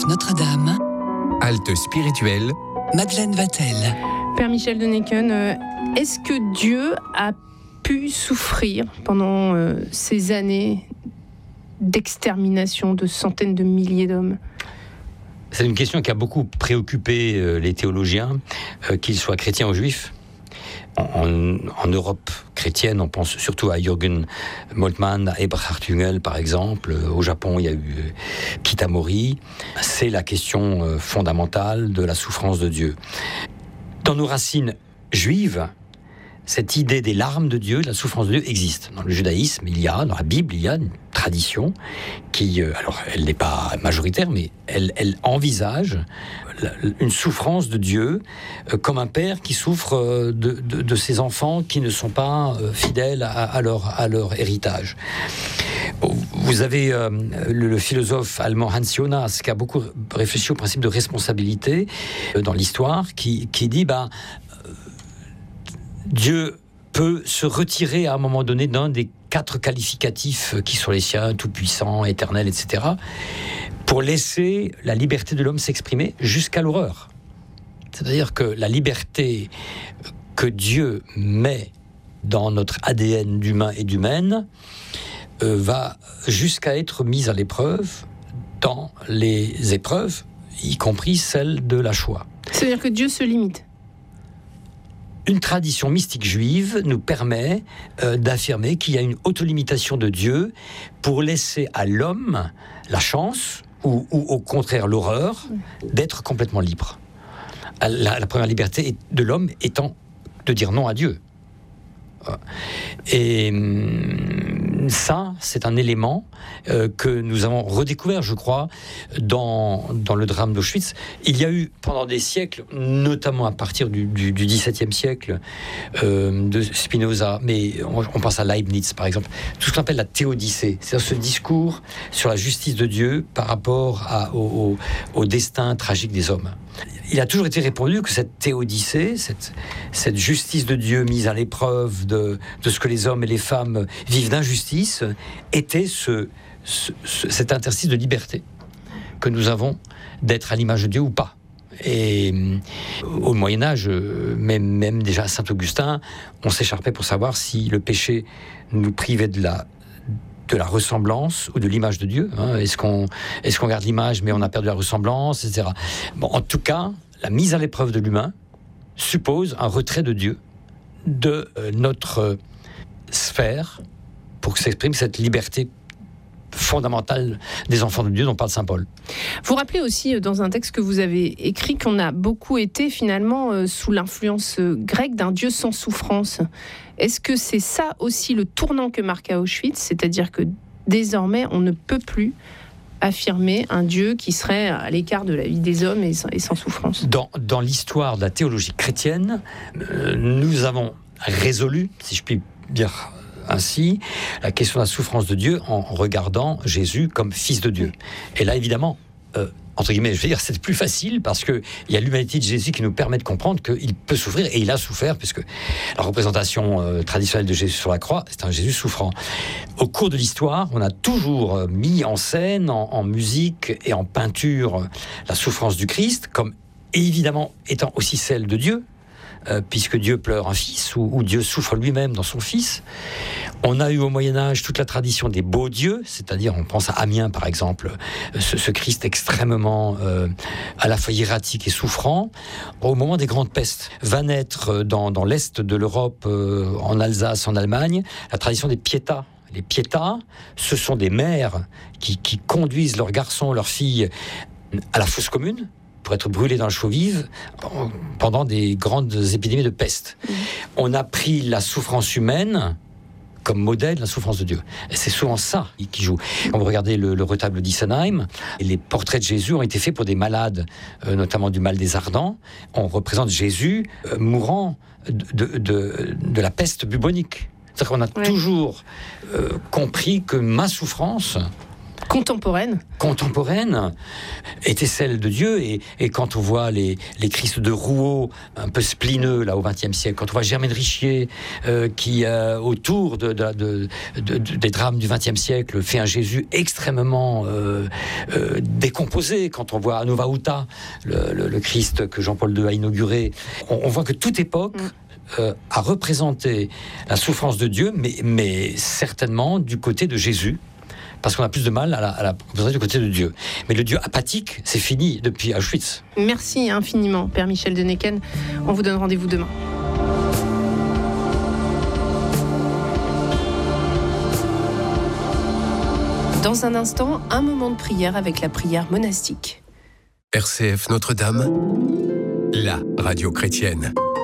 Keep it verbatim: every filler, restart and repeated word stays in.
Notre-Dame. Halte spirituelle. Madeleine Vatel. Père Michel de Necken, euh, est-ce que Dieu a pu souffrir pendant euh, ces années d'extermination de centaines de milliers d'hommes ? C'est une question qui a beaucoup préoccupé euh, les théologiens, euh, qu'ils soient chrétiens ou juifs. En, en Europe chrétienne, on pense surtout à Jürgen Moltmann, à Eberhard Jungel par exemple. Au Japon, il y a eu Kitamori. C'est la question fondamentale de la souffrance de Dieu. Dans nos racines juives, cette idée des larmes de Dieu, de la souffrance de Dieu existe. Dans le judaïsme, il y a, dans la Bible, il y a une tradition qui, alors elle n'est pas majoritaire, mais elle, elle envisage une souffrance de Dieu comme un père qui souffre de, de, de ses enfants qui ne sont pas fidèles à, à, leur, à leur héritage. Vous avez euh, le, le philosophe allemand Hans Jonas qui a beaucoup réfléchi au principe de responsabilité dans l'histoire, qui, qui dit bah, Dieu peut se retirer à un moment donné d'un des quatre qualificatifs qui sont les siens, tout-puissant, éternel, et cetera, pour laisser la liberté de l'homme s'exprimer jusqu'à l'horreur. C'est-à-dire que la liberté que Dieu met dans notre A D N d'humain et d'humaine euh, va jusqu'à être mise à l'épreuve dans les épreuves, y compris celle de la Shoah. C'est-à-dire que Dieu se limite. Une tradition mystique juive nous permet euh, d'affirmer qu'il y a une autolimitation de Dieu pour laisser à l'homme la chance, ou, ou au contraire l'horreur, d'être complètement libre. La, la première liberté de l'homme étant de dire non à Dieu. Et ça, c'est un élément euh, que nous avons redécouvert, je crois, dans, dans le drame d'Auschwitz. Il y a eu, pendant des siècles, notamment à partir du, du, du XVIIe siècle, euh, de Spinoza, mais on, on pense à Leibniz, par exemple, tout ce qu'on appelle la théodicée, c'est-à-dire ce discours sur la justice de Dieu par rapport à, au, au, au destin tragique des hommes. Il a toujours été répondu que cette théodicée, cette, cette justice de Dieu mise à l'épreuve de, de ce que les hommes et les femmes vivent d'injustice, était ce, ce, ce, cet interstice de liberté que nous avons d'être à l'image de Dieu ou pas. Et au Moyen-Âge, même, même déjà à Saint-Augustin, on s'écharpait pour savoir si le péché nous privait de la de la ressemblance ou de l'image de Dieu. Hein. Est-ce qu'on, est-ce qu'on garde l'image mais on a perdu la ressemblance, et cetera. Bon, en tout cas, la mise à l'épreuve de l'humain suppose un retrait de Dieu de euh, notre euh, sphère pour que s'exprime cette liberté fondamentale des enfants de Dieu dont parle saint Paul. Vous rappelez aussi dans un texte que vous avez écrit qu'on a beaucoup été finalement euh, sous l'influence euh, grecque d'un Dieu sans souffrance. Est-ce que c'est ça aussi le tournant que marque à Auschwitz, c'est-à-dire que désormais on ne peut plus affirmer un Dieu qui serait à l'écart de la vie des hommes et sans, et sans souffrance? Dans, dans l'histoire de la théologie chrétienne, euh, nous avons résolu, si je puis dire ainsi, la question de la souffrance de Dieu en regardant Jésus comme fils de Dieu. Et là, évidemment, euh, entre guillemets, je veux dire, c'est plus facile parce qu'il y a l'humanité de Jésus qui nous permet de comprendre qu'il peut souffrir, et il a souffert, puisque la représentation euh, traditionnelle de Jésus sur la croix, c'est un Jésus souffrant. Au cours de l'histoire, on a toujours mis en scène, en, en musique et en peinture, la souffrance du Christ, comme évidemment étant aussi celle de Dieu, Euh, puisque Dieu pleure un fils, ou, ou Dieu souffre lui-même dans son fils. On a eu au Moyen-Âge toute la tradition des beaux dieux, c'est-à-dire, on pense à Amiens par exemple, ce, ce Christ extrêmement euh, à la fois hiératique et souffrant. Au moment des grandes pestes, va naître dans, dans l'est de l'Europe, euh, en Alsace, en Allemagne, la tradition des pietas. Les pietas, ce sont des mères qui, qui conduisent leurs garçons, leurs filles à la fosse commune, pour être brûlés dans le chaux vive pendant des grandes épidémies de peste. Mmh. On a pris la souffrance humaine comme modèle de la souffrance de Dieu. Et c'est souvent ça qui joue. Quand vous regardez le, le retable d'Isenheim, les portraits de Jésus ont été faits pour des malades, euh, notamment du mal des ardents. On représente Jésus euh, mourant de, de, de la peste bubonique. C'est-à-dire qu'on a ouais. toujours euh, compris que ma souffrance contemporaine. contemporaine était celle de Dieu. Et, et quand on voit les, les Christ de Rouault, un peu splineux, là, au vingtième siècle, quand on voit Germaine Richier, euh, qui, euh, autour de, de, de, de, de, des drames du vingtième siècle, fait un Jésus extrêmement euh, euh, décomposé. Quand on voit Nova Uta, le, le, le Christ que Jean-Paul deux a inauguré, on, on voit que toute époque mm. euh, a représenté la souffrance de Dieu, mais, mais certainement du côté de Jésus, parce qu'on a plus de mal à la, à la représenter du côté de Dieu. Mais le Dieu apathique, c'est fini depuis Auschwitz. Merci infiniment, Père Michel Denecken. On vous donne rendez-vous demain. Dans un instant, un moment de prière avec la prière monastique. R C F Notre-Dame, la radio chrétienne.